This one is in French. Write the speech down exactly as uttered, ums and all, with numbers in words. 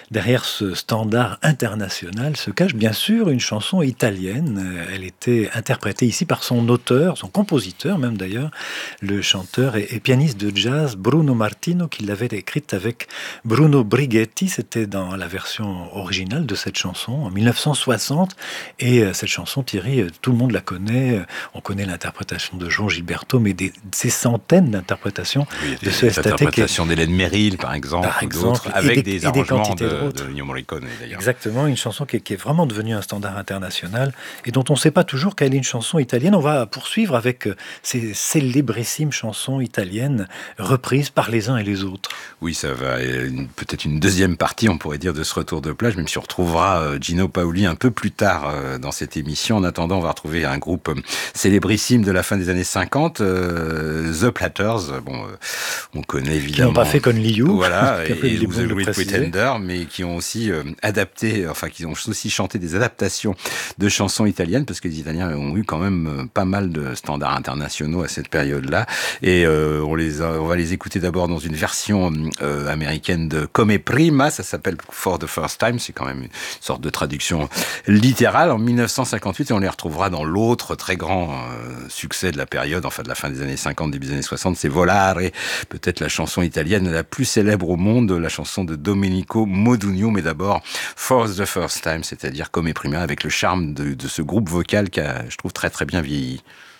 derrière ce standard international se cache bien sûr une chanson italienne. Elle était interprétée ici par son auteur, son compositeur même d'ailleurs, le chanteur et, et pianiste de jazz Bruno Martino, qui l'avait écrite avec Bruno Brighetti. C'était dans la version originale de cette chanson en mille neuf cent soixante. Et euh, cette chanson, Thierry, euh, tout le monde la connaît. On connaît l'interprétation de João Gilberto, mais des, ces centaines d'interprétations oui, de ce Estate. L'interprétation d'Hélène Merrill, par exemple, par exemple, d'autres, avec des, des des arrangements de, de Ennio Morricone, d'ailleurs. Exactement, une chanson qui est, qui est vraiment devenue un standard international et dont on ne sait pas toujours qu'elle est une chanson italienne. On va poursuivre avec ces célébrissimes chansons italiennes reprises par les uns et les autres. Oui, ça va. Et peut-être une deuxième partie, on pourrait dire, de ce retour de plage, même si on retrouvera Gino Paoli un peu plus tard dans cette émission. En attendant, on va retrouver un groupe célébrissime de la fin des années cinquante, euh, The Platters. Bon, euh, on connaît évidemment. Qui n'ont pas fait Conn Liu. Voilà, et, et The Louis Pretender, mais qui ont aussi euh, adapté, enfin, qui ont aussi chanté des adaptations de chansons italiennes, parce que les Italiens ont eu quand même euh, pas mal de standards internationaux à cette période-là. Et euh, on les a, on va les écouter d'abord dans une version euh, américaine de Come Prima, ça s'appelle For the First Time, c'est quand même une sorte de traduction littérale, en mille neuf cent cinquante-huit, et on les retrouvera dans l'autre très grand euh, succès de la période, enfin de la fin des années cinquante, début des années soixante, c'est Volare, peut-être la chanson italienne la plus célèbre au monde, la chanson de Domenico Modugno, mais d'abord For the First Time, c'est-à-dire Come Prima, avec le charme de, de ce groupe vocal qui a, je trouve, très très bien vieilli.